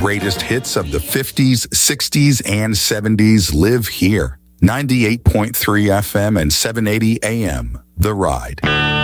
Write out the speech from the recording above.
greatest hits of the 50s, 60s, and 70s live here. 98.3 FM and 780 AM. The Ride.